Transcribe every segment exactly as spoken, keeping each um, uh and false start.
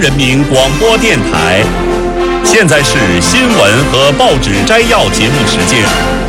人民广播电台，现在是新闻和报纸摘要节目时间。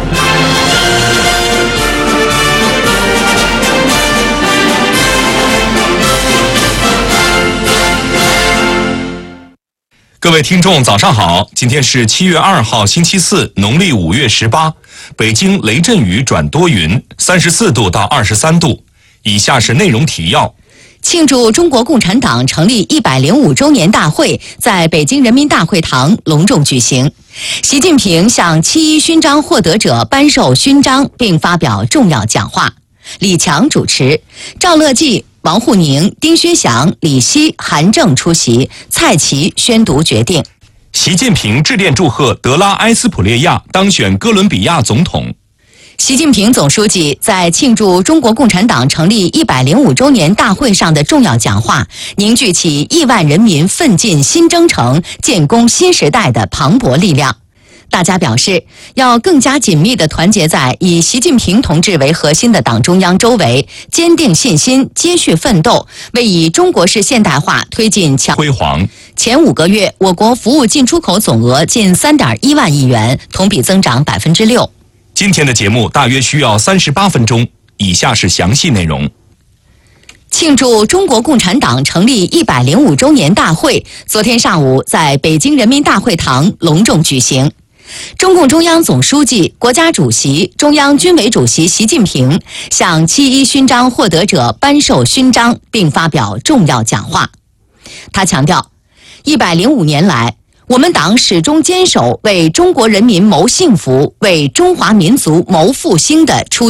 各位听众，早上好！今天是七月二号，星期四，农历五月十八。北京雷阵雨转多云，三十四度到二十三度。以下是内容提要。 庆祝中国共产党成立一百零五周年大会在北京人民大会堂隆重举行。习近平向七一勋章获得者颁授勋章并发表重要讲话。李强主持，赵乐际、王沪宁、丁薛祥、李希、韩正出席，蔡奇宣读决定。 习近平致电祝贺德拉埃斯普列亚当选哥伦比亚总统。 习近平总书记在庆祝中国共产党成立一百零五周年大会上的重要讲话，凝聚起亿万人民奋进新征程、建功新时代的磅礴力量。大家表示，要更加紧密地团结在以习近平同志为核心的党中央周围，坚定信心，接续奋斗，为以中国式现代化推进强辉煌。 前五个月，我国服务进出口总额近三点一万亿元，同比增长百分之六。 今天的节目大约需要三十八分钟，以下是详细内容。 庆祝中国共产党成立一百零五周年大会昨天上午在北京人民大会堂隆重举行。中共中央总书记、国家主席、中央军委主席习近平向七一勋章获得者颁授勋章并发表重要讲话。他强调，一百零五年来，我们党始终坚守为中国人民谋幸福、为中华民族谋复兴的初